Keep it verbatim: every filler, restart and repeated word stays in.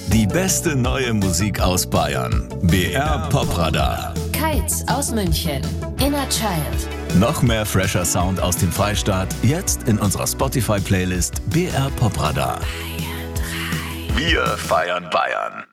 Die beste neue Musik aus Bayern. B R Popradar. Kites aus München. Inner Child. Noch mehr fresher Sound aus dem Freistaat. Jetzt in unserer Spotify-Playlist B R Popradar. Wir feiern Bayern.